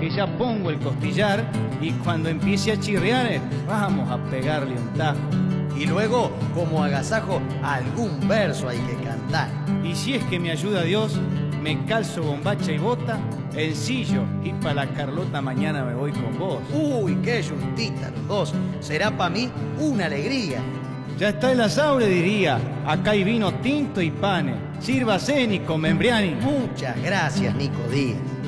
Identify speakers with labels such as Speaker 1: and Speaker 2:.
Speaker 1: que ya pongo el costillar y cuando empiece a chirriar, vamos a pegarle un tajo.
Speaker 2: Y luego, como agasajo, algún verso hay que cantar.
Speaker 1: Y si es que me ayuda Dios, me calzo bombacha y bota, ensillo y pa' la Carlota mañana me voy con vos.
Speaker 2: Uy, qué juntita los dos. Será para mí una alegría.
Speaker 1: Ya está el asado, le diría. Acá hay vino tinto y panes. Sírvase, Nico Membriani.
Speaker 2: Muchas gracias, Nico Díaz.